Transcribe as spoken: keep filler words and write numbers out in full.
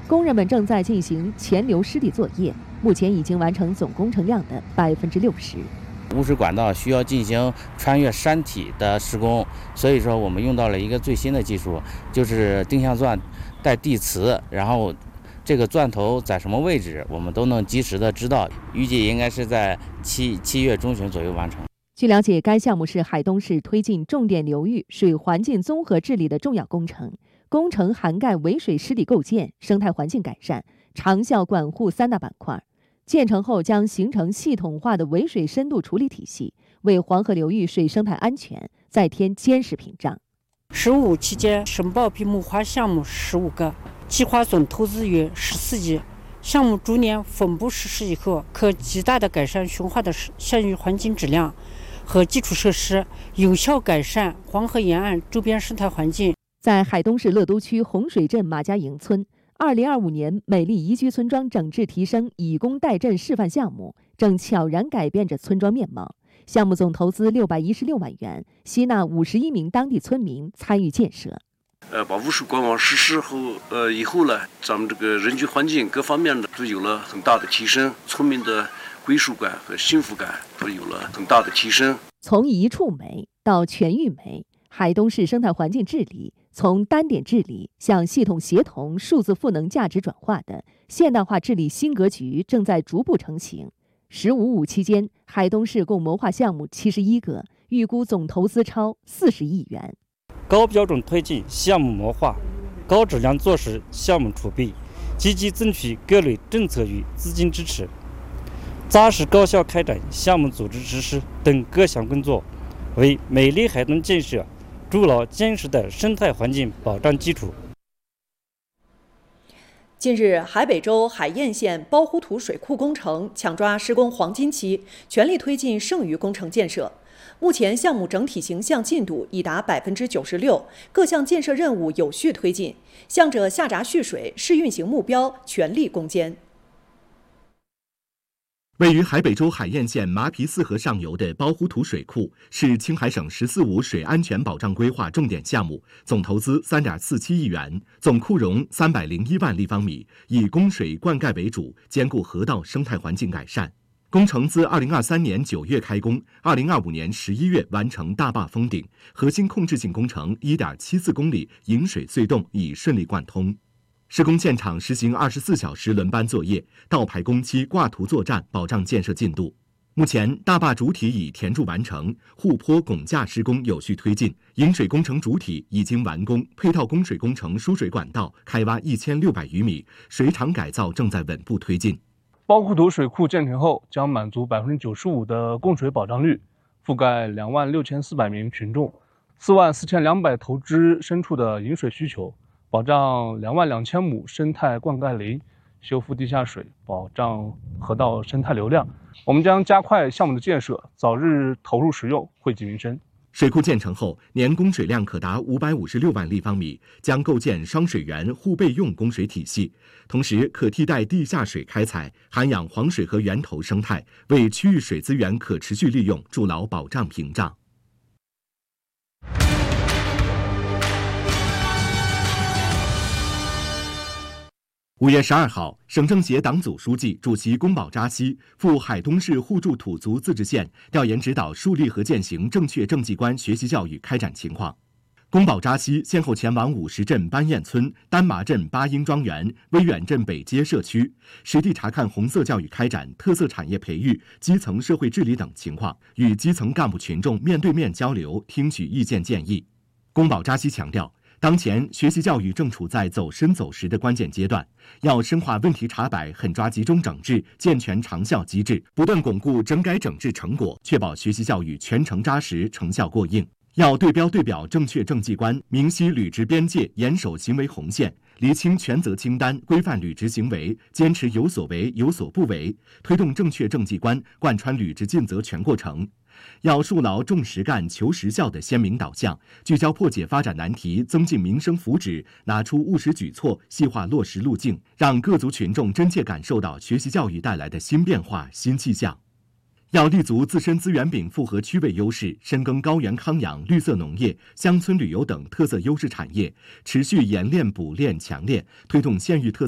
工人们正在进行潜流湿地作业，目前已经完成总工程量的百分之六十。 污水管道需要进行穿越山体的施工，所以说我们用到了一个最新的技术，就是定向钻带地磁，然后这个钻头在什么位置，我们都能及时的知道。预计应该是在七七月中旬左右完成。 据了解，该项目是海东市推进重点流域水环境综合治理的重要工程，工程涵盖围水湿地构建、生态环境改善、长效管护三大板块。建成后将形成系统化的围水深度处理体系，为黄河流域水生态安全再添坚实屏障。 “十五”期间申报闭幕化项目十五个，计划总投资约十四亿。项目逐年分步实施以后，可极大地改善循环的县域环境质量和基础设施，有效改善黄河沿岸周边生态环境。 在海东市乐都区洪水镇马家营村，二零二五年美丽宜居村庄整治提升以工代赈示范项目正悄然改变着村庄面貌。项目总投资六百一十六万元，吸纳五十一名当地村民参与建设。 呃，把污水管网实施后，呃，以后呢，咱们这个人居环境各方面的都有了很大的提升，村民的归属感和幸福感都有了很大的提升。 从一处美到全域美，海东市生态环境治理从单点治理向系统协同、数字赋能价值转化的现代化治理新格局正在逐步成型。十五五期间，海东市共谋划项目七十一个，预估总投资超四十亿元。 高标准推进项目谋划，高质量落实项目储备，积极争取各类政策与资金支持，扎实高效开展项目组织实施等各项工作，为美丽海东建设筑牢坚实的生态环境保障基础。 近日，海北州海晏县包湖土水库工程抢抓施工黄金期，全力推进剩余工程建设。目前，项目整体形象进度已达百分之九十六，各项建设任务有序推进，向着下闸蓄水、试运行目标全力攻坚。 位于海北州海晏县麻皮泗河上游的包湖土水库是青海省“十四五”水安全保障规划重点项目，总投资三点四七亿元，总库容三百零一万立方米，以供水灌溉为主，兼顾河道生态环境改善。工程自二零二三年九月开工，二零二五年十一月完成大坝封顶，核心控制性工程一点七四公里引水隧洞已顺利贯通。施工现场实行二十四小时轮班作业，到排工期挂图作战，保障建设进度。目前，大坝主体已填筑完成，护坡拱架施工有序推进，引水工程主体已经完工，配套供水工程输水管道开挖一千六百余米，水厂改造正在稳步推进。 包湖土水库建成后，将满足百分之九十五的供水保障率，覆盖两万六千四百名群众，四万四千两百头支牲畜的饮水需求，保障两万两千亩生态灌溉林，修复地下水，保障河道生态流量。我们将加快项目的建设，早日投入使用，惠及民生。 水库建成后，年供水量可达五百五十六万立方米，将构建双水源互备用供水体系，同时可替代地下水开采，涵养黄水河源头生态，为区域水资源可持续利用筑牢保障屏障。五月十二号，省政协党组书记、主席龚宝扎西赴海东市互助土族自治县调研指导树立和践行正确政绩观学习教育开展情况。龚宝扎西先后前往五石镇班堰村、丹麻镇八英庄园、威远镇北街社区，实地查看红色教育开展、特色产业培育、基层社会治理等情况，与基层干部群众面对面交流，听取意见建议。龚宝扎西强调，当前学习教育正处在走深走实的关键阶段，要深化问题查摆，狠抓集中整治，健全长效机制，不断巩固整改整治成果，确保学习教育全程扎实、成效过硬。要对标对表正确政绩观，明晰履职边界，严守行为红线，厘清权责清单，规范履职行为，坚持有所为有所不为，推动正确政绩观贯穿履职尽责全过程。要树牢重实干、求实效的鲜明导向，聚焦破解发展难题、增进民生福祉，拿出务实举措，细化落实路径，让各族群众真切感受到学习教育带来的新变化、新气象。要立足自身资源禀赋和区位优势，深耕高原康养、绿色农业、乡村旅游等特色优势产业，持续研练、补练、强练，推动县域特色